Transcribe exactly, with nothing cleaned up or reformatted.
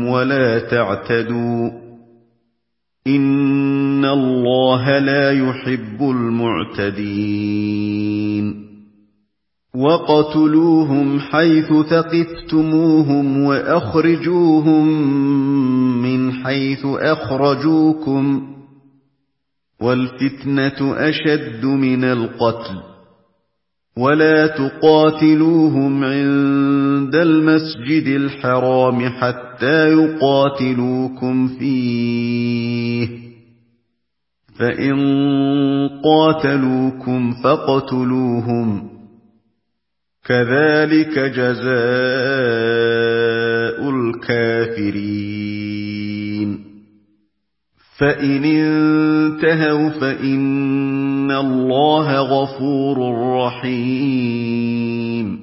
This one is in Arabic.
بينكم ولا تعتدوا إن الله لا يحب المعتدين وَاقْتُلُوهُمْ حَيْثُ ثَقِفْتُمُوهُمْ وَأَخْرِجُوهُمْ مِنْ حَيْثُ أَخْرَجُوكُمْ وَالْفِتْنَةُ أَشَدُّ مِنَ الْقَتْلِ وَلَا تُقَاتِلُوهُمْ عِندَ الْمَسْجِدِ الْحَرَامِ حَتَّى يُقَاتِلُوكُمْ فِيهِ فَإِنْ قَاتَلُوكُمْ فَاقْتُلُوهُمْ كَذَلِكَ جَزَاءُ الْكَافِرِينَ فَإِنِ انتَهَوْا فَإِنَّ اللَّهَ غَفُورٌ رَّحِيمٌ